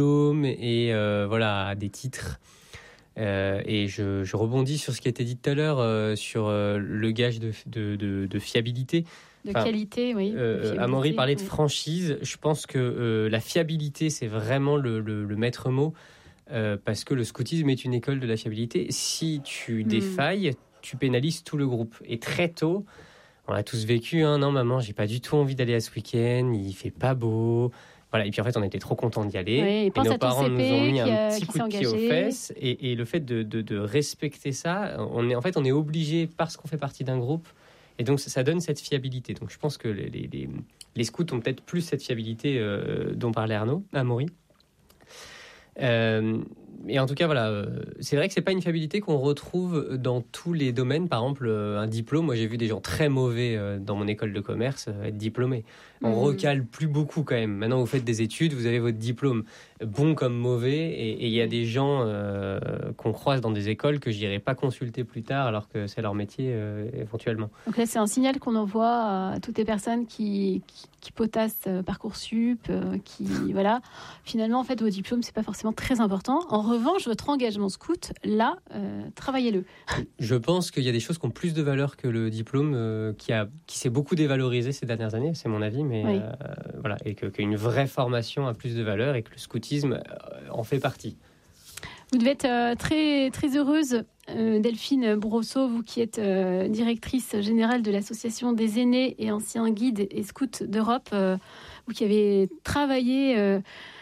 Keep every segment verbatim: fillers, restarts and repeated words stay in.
et euh, voilà, des titres. Euh, et je, je rebondis sur ce qui a été dit tout à l'heure, euh, sur euh, le gage de, de, de, de fiabilité. De enfin, qualité, oui. Euh, Amaury parlait de oui. franchise. Je pense que euh, la fiabilité, c'est vraiment le, le, le maître mot, euh, parce que le scoutisme est une école de la fiabilité. Si tu défailles, hmm. tu pénalises tout le groupe. Et très tôt, on l'a tous vécu, hein, non maman, j'ai pas du tout envie d'aller à ce week-end, il fait pas beau. Voilà, et puis en fait, on était trop contents d'y aller. Oui, et, et nos parents nous ont mis a, un petit coup de pied aux fesses. Et, et le fait de, de, de respecter ça, on est, en fait, on est obligé parce qu'on fait partie d'un groupe. Et donc, ça, ça donne cette fiabilité. Donc, je pense que les, les, les scouts ont peut-être plus cette fiabilité euh, dont parlait Arnaud, Amaury. Euh, et en tout cas, voilà, euh, c'est vrai que c'est pas une fiabilité qu'on retrouve dans tous les domaines. Par exemple, euh, un diplôme. Moi, j'ai vu des gens très mauvais euh, dans mon école de commerce euh, être diplômés. On mmh. recale plus beaucoup quand même. Maintenant, vous faites des études, vous avez votre diplôme, bon comme mauvais, et il y a des gens euh, qu'on croise dans des écoles que j'irai pas consulter plus tard, alors que c'est leur métier euh, éventuellement. Donc là, c'est un signal qu'on envoie à toutes les personnes qui, qui, qui potassent euh, Parcoursup, euh, qui voilà. Finalement, en fait, vos diplômes, c'est pas forcément très important. En revanche, votre engagement scout, là, euh, travaillez-le. Je pense qu'il y a des choses qui ont plus de valeur que le diplôme, euh, qui a, qui s'est beaucoup dévalorisé ces dernières années. C'est mon avis. Mais oui. euh, voilà, et que, qu'une vraie formation a plus de valeur et que le scoutisme euh, en fait partie. Vous devez être euh, très, très heureuse, euh, Delphine Brosseau, vous qui êtes euh, directrice générale de l'Association des aînés et anciens guides et scouts d'Europe, euh, vous qui avez travaillé euh,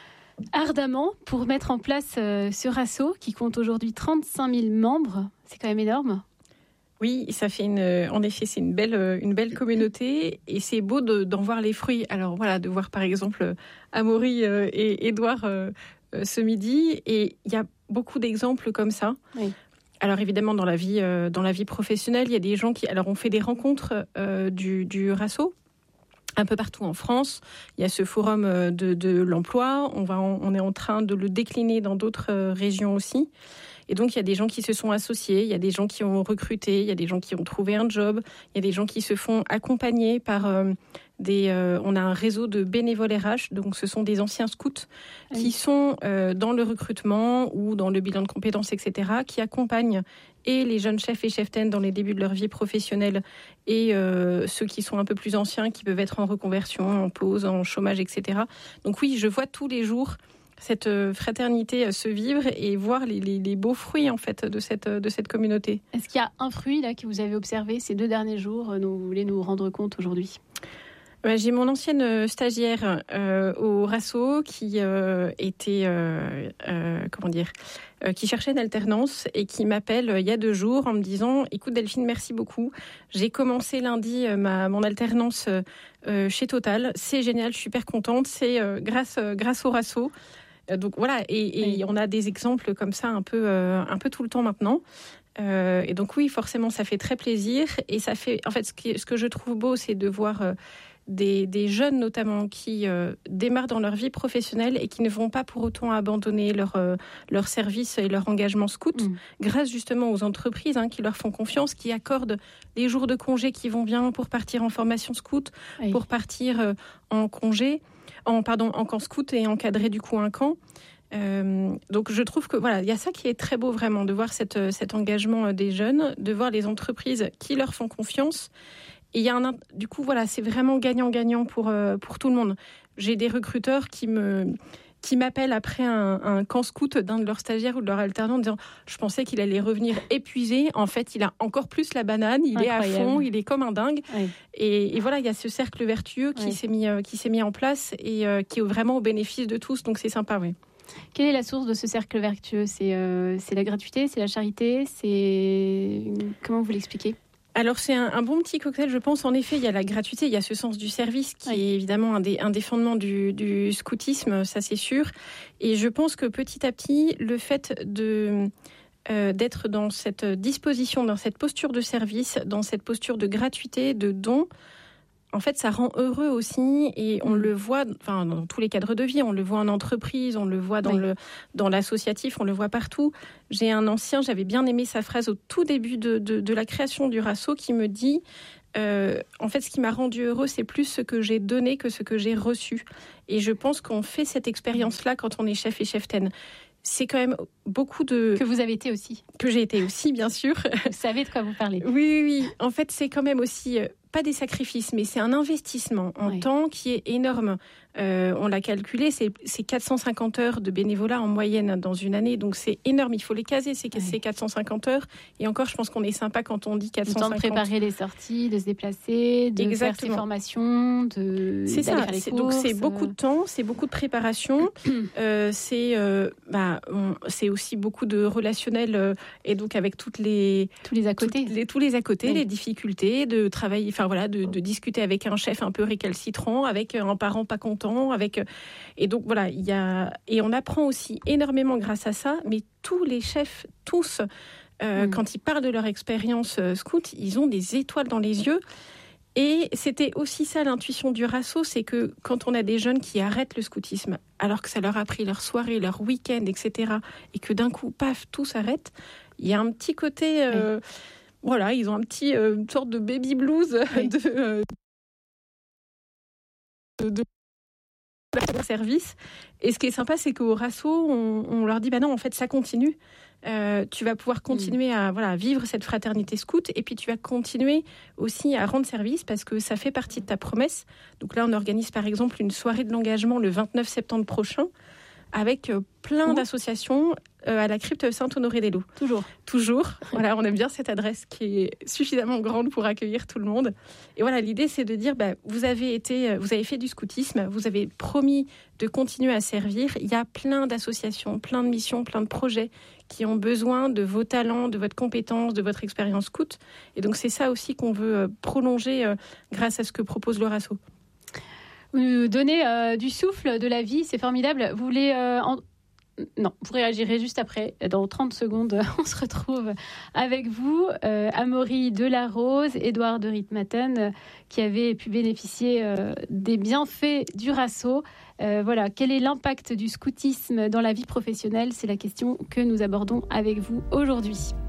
ardemment pour mettre en place euh, ce RASSO qui compte aujourd'hui trente-cinq mille membres. C'est quand même énorme. Oui, ça fait une, en effet, c'est une belle, une belle communauté et c'est beau de, d'en voir les fruits. Alors voilà, de voir par exemple Amaury et Édouard euh, ce midi, et il y a beaucoup d'exemples comme ça. Oui. Alors évidemment, dans la vie, euh, dans la vie professionnelle, il y a des gens qui, alors on fait des rencontres euh, du, du RASSO un peu partout en France. Il y a ce forum de, de l'emploi. On va, en, on est en train de le décliner dans d'autres régions aussi. Et donc, il y a des gens qui se sont associés, il y a des gens qui ont recruté, il y a des gens qui ont trouvé un job, il y a des gens qui se font accompagner par euh, des... Euh, on a un réseau de bénévoles R H, donc ce sont des anciens scouts oui. qui sont euh, dans le recrutement ou dans le bilan de compétences, et cetera, qui accompagnent et les jeunes chefs et cheftaines dans les débuts de leur vie professionnelle et euh, ceux qui sont un peu plus anciens, qui peuvent être en reconversion, en pause, en chômage, et cetera. Donc oui, je vois tous les jours cette fraternité se vivre et voir les, les, les beaux fruits en fait de cette, de cette communauté. Est-ce qu'il y a un fruit là que vous avez observé ces deux derniers jours dont vous voulez nous rendre compte aujourd'hui ? Ouais, j'ai mon ancienne stagiaire euh, au RASSO qui euh, était euh, euh, comment dire euh, qui cherchait une alternance et qui m'appelle euh, il y a deux jours en me disant « Écoute Delphine, merci beaucoup. J'ai commencé lundi euh, ma mon alternance euh, chez Total. C'est génial, je suis super contente. C'est euh, grâce euh, grâce au RASSO. » Donc voilà, et, et oui. on a des exemples comme ça un peu, euh, un peu tout le temps maintenant. Euh, et donc oui, forcément, ça fait très plaisir. Et ça fait, en fait, ce, qui, ce que je trouve beau, c'est de voir euh, des, des jeunes notamment qui euh, démarrent dans leur vie professionnelle et qui ne vont pas pour autant abandonner leur, euh, leur service et leur engagement scout, mmh. grâce justement aux entreprises hein, qui leur font confiance, qui accordent les jours de congé qui vont bien pour partir en formation scout, oui. pour partir euh, en congé. En, pardon, en camp scout et encadrer du coup un camp. Euh, donc je trouve que voilà, il y a ça qui est très beau vraiment, de voir cette, cet engagement des jeunes, de voir les entreprises qui leur font confiance. Et il y a un, du coup voilà, c'est vraiment gagnant-gagnant pour, pour tout le monde. J'ai des recruteurs qui me... qui m'appellent après un, un camp scout d'un de leurs stagiaires ou de leur alternant en disant « Je pensais qu'il allait revenir épuisé. En fait, il a encore plus la banane. Il Incroyable. Est à fond. Il est comme un dingue. Oui. » Et, et voilà, il y a ce cercle vertueux qui, oui. s'est, mis, euh, qui s'est mis en place et euh, qui est vraiment au bénéfice de tous. Donc, c'est sympa, oui. Quelle est la source de ce cercle vertueux ? C'est, euh, c'est la gratuité ? C'est la charité ? C'est... Comment vous l'expliquez ? Alors, c'est un, un bon petit cocktail, je pense. En effet, il y a la gratuité, il y a ce sens du service qui oui. est évidemment un des, un des fondements du, du scoutisme, ça c'est sûr. Et je pense que petit à petit, le fait de, euh, d'être dans cette disposition, dans cette posture de service, dans cette posture de gratuité, de don, en fait, ça rend heureux aussi et on mmh. le voit enfin, dans tous les cadres de vie. On le voit en entreprise, on le voit dans, oui. le, dans l'associatif, on le voit partout. J'ai un ancien, j'avais bien aimé sa phrase au tout début de, de, de la création du RASSO qui me dit euh, en fait, ce qui m'a rendu heureux, c'est plus ce que j'ai donné que ce que j'ai reçu. Et je pense qu'on fait cette expérience-là quand on est chef et cheftaine. C'est quand même beaucoup de... Que vous avez été aussi. Que j'ai été aussi, bien sûr. Vous savez de quoi vous parlez. Oui, oui, oui. En fait, c'est quand même aussi, euh, pas des sacrifices, mais c'est un investissement en oui. temps qui est énorme. Euh, on l'a calculé, c'est, c'est quatre cent cinquante heures de bénévolat en moyenne dans une année. Donc, c'est énorme. Il faut les caser, ces, oui. ces quatre cent cinquante heures. Et encore, je pense qu'on est sympa quand on dit quatre cent cinquante. Le temps de préparer les sorties, de se déplacer, de Exactement. faire ses formations, de c'est ça. Faire les c'est, donc, c'est beaucoup de temps, c'est beaucoup de préparation. euh, c'est, euh, bah, on, c'est aussi beaucoup de relationnel euh, et donc avec toutes les... Tous les à côté. Les, tous les à côté, oui. les difficultés de travailler, enfin voilà, de, de discuter avec un chef un peu récalcitrant, avec un parent pas content, avec et donc voilà, il y a et on apprend aussi énormément grâce à ça. Mais tous les chefs, tous, euh, mmh. quand ils parlent de leur expérience euh, scout, ils ont des étoiles dans les yeux. Et c'était aussi ça l'intuition du Rasso, c'est que quand on a des jeunes qui arrêtent le scoutisme, alors que ça leur a pris leur soirée, leur week-end, et cetera, et que d'un coup, paf, tout s'arrête, il y a un petit côté, euh, oui. voilà, ils ont un petit, euh, une sorte de baby blues oui. de, euh, de, de service. Et ce qui est sympa, c'est qu'au Rasso, on, on leur dit, bah non, en fait, ça continue. Euh, tu vas pouvoir continuer mmh. à voilà, vivre cette fraternité scout et puis tu vas continuer aussi à rendre service parce que ça fait partie de ta promesse. Donc là, on organise par exemple une soirée de l'engagement le vingt-neuf septembre prochain avec euh, plein mmh. d'associations euh, à la crypte Saint-Honoré-des-Loups. Toujours. Toujours. Voilà, on aime bien cette adresse qui est suffisamment grande pour accueillir tout le monde. Et voilà, l'idée, c'est de dire, bah, vous avez été, vous avez fait du scoutisme, vous avez promis de continuer à servir. Il y a plein d'associations, plein de missions, plein de projets qui ont besoin de vos talents, de votre compétence, de votre expérience scout. Et donc, c'est ça aussi qu'on veut euh, prolonger euh, grâce à ce que propose le Rasso. Vous nous donnez euh, du souffle, de la vie, c'est formidable. Vous voulez... Euh, en... Non, vous réagirez juste après. Dans trente secondes, on se retrouve avec vous. Euh, Amaury Delarose, Édouard de Ritmaten, euh, qui avait pu bénéficier euh, des bienfaits du Rasso. Euh, voilà, quel est l'impact du scoutisme dans la vie professionnelle ? C'est la question que nous abordons avec vous aujourd'hui.